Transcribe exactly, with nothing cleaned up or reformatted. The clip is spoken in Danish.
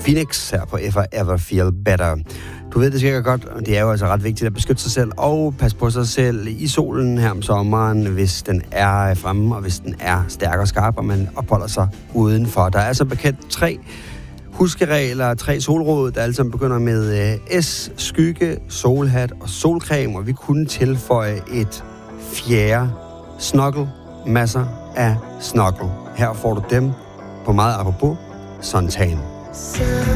Phoenix her på If I Ever Feel Better. Du ved det sikkert godt, og det er jo altså ret vigtigt at beskytte sig selv og passe på sig selv i solen her om sommeren, hvis den er fremme, og hvis den er stærk og skarp, og man opholder sig udenfor. Der er altså bekendt tre huskeregler, tre solråd, der alle sammen begynder med øh, S, skygge, solhat og solcreme, og vi kunne tilføje et fjerde, snokkel, masser af snokkel. Her får du dem på meget apropos, suntan.